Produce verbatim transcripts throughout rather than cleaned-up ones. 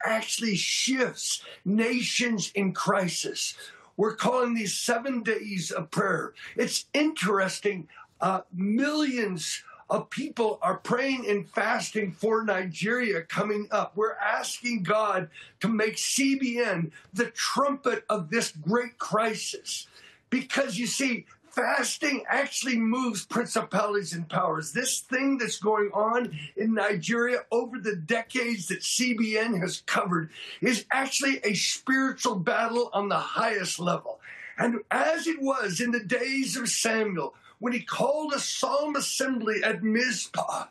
actually shifts nations in crisis. We're calling these seven days of prayer. It's interesting. Uh, millions of people are praying and fasting for Nigeria coming up. We're asking God to make C B N the trumpet of this great crisis. Because you see, fasting actually moves principalities and powers. This thing that's going on in Nigeria over the decades that C B N has covered is actually a spiritual battle on the highest level. And as it was in the days of Samuel, when he called a solemn assembly at Mizpah,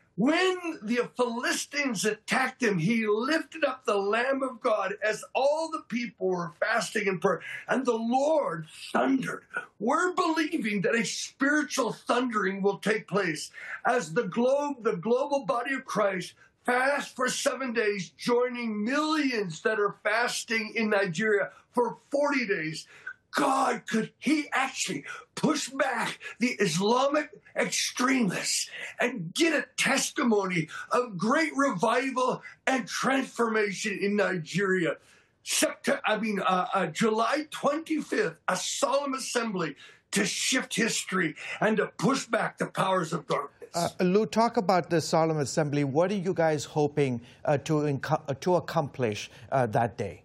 when the Philistines attacked him, he lifted up the Lamb of God as all the people were fasting in prayer, and the Lord thundered. We're believing that a spiritual thundering will take place as the globe, the global body of Christ, fast for seven days, joining millions that are fasting in Nigeria for forty days. God, could he actually push back the Islamic extremists and get a testimony of great revival and transformation in Nigeria? September, I mean, uh, uh, July twenty-fifth, a solemn assembly to shift history and to push back the powers of darkness. Uh, Lou, talk about the solemn assembly. What are you guys hoping uh, to, inco- uh, to accomplish uh, that day?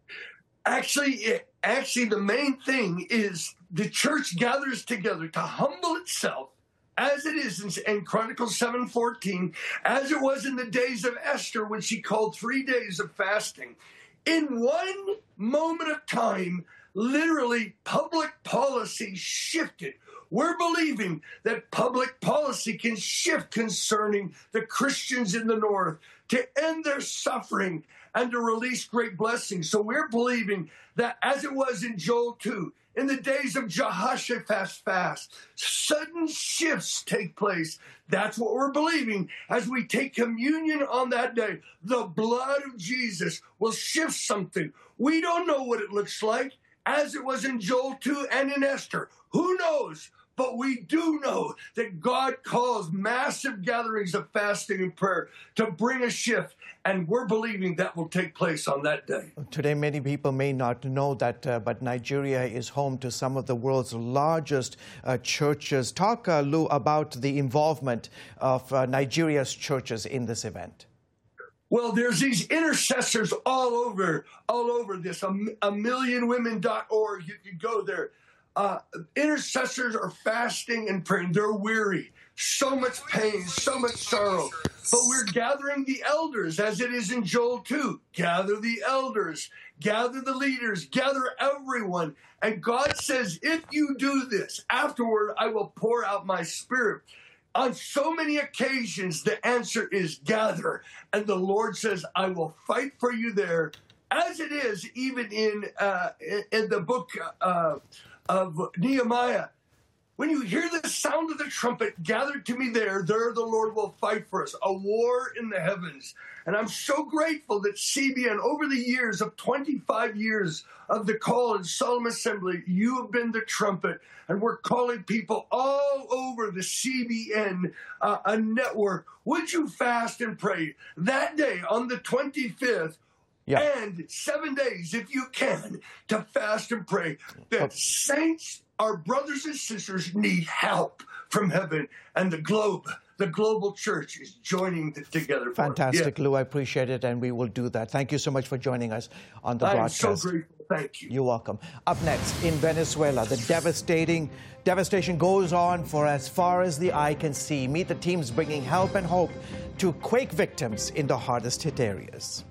Actually, it, actually, the main thing is the church gathers together to humble itself, as it is in, in Chronicles seven fourteen, as it was in the days of Esther when she called three days of fasting. In one moment of time, literally, public policy shifted. We're believing that public policy can shift concerning the Christians in the North to end their suffering and to release great blessings. So we're believing that as it was in Joel two, in the days of Jehoshaphat's fast, sudden shifts take place. That's what we're believing as we take communion on that day. The blood of Jesus will shift something. We don't know what it looks like, as it was in Joel two and in Esther. Who knows? But we do know that God calls massive gatherings of fasting and prayer to bring a shift, and we're believing that will take place on that day. Today, many people may not know that, uh, but Nigeria is home to some of the world's largest uh, churches. Talk, uh, Lou, about the involvement of uh, Nigeria's churches in this event. Well, there's these intercessors all over, all over this. A million women dot org, you can go there. Uh, intercessors are fasting and praying. They're weary. So much pain, so much sorrow. But we're gathering the elders, as it is in Joel two. Gather the elders, gather the leaders, gather everyone. And God says, if you do this, afterward I will pour out my spirit. On so many occasions, the answer is gather. And the Lord says, I will fight for you there, as it is even in, uh, in, in the book uh, of Nehemiah. When you hear the sound of the trumpet, gather to me there, there the Lord will fight for us, a war in the heavens. And I'm so grateful that C B N, over the years of twenty-five years of the call and solemn assembly, you have been the trumpet. And we're calling people all over the C B N uh, a network. Would you fast and pray that day on the twenty-fifth? Yeah. And seven days, if you can, to fast and pray that okay. Saints, our brothers and sisters, need help from heaven, and the globe, the global church is joining together. Fantastic, yeah. Lou. I appreciate it, and we will do that. Thank you so much for joining us on the I'm broadcast. I'm so grateful. Thank you. You're welcome. Up next, in Venezuela, the devastating devastation goes on for as far as the eye can see. Meet the teams bringing help and hope to quake victims in the hardest hit areas.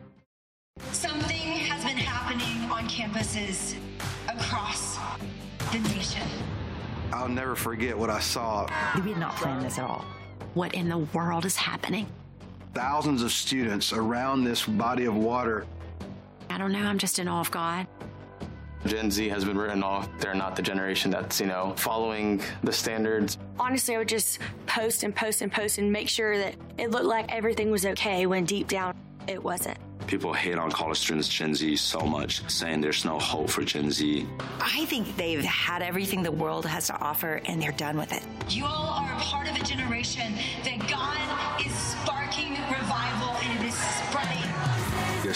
Something has been happening on campuses across the nation. I'll never forget what I saw. We did not plan this at all. What in the world is happening? Thousands of students around this body of water. I don't know, I'm just in awe of God. Gen Z has been written off. They're not the generation that's, you know, following the standards. Honestly, I would just post and post and post and make sure that it looked like everything was okay when deep down it wasn't. People hate on college students, Gen Z, so much, saying there's no hope for Gen Z. I think they've had everything the world has to offer, and they're done with it. You all are a part of a generation that God is sparking revival.